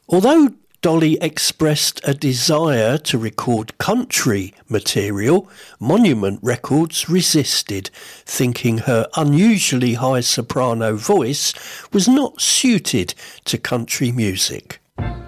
Although Dolly expressed a desire to record country material, Monument Records resisted, thinking her unusually high soprano voice was not suited to country music.